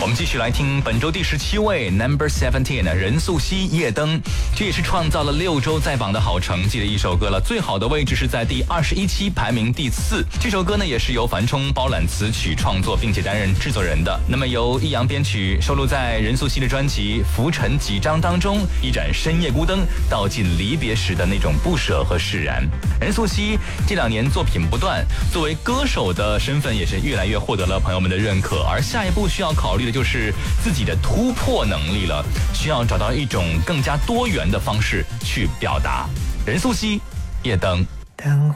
们继续来听本周第17位 Number 17的任素汐夜灯，这也是创造了6周在榜的好成绩的一首歌了。最好的位置是在第21期，排名第4。这首歌呢也是由樊冲包揽词曲创作，并且担任制作人的。那么由易烊编曲，收录在任素汐的专辑《浮沉几章》当中。一盏深夜孤灯，道尽离别时的那种不舍和释然。任素汐这2年作品不断，作为歌手的身份也是越来越获得了朋友们的认可。而下一步需要考虑的就是自己的突破能力了，需要找到一种更加多元的方式去表达。任素汐夜灯。 灯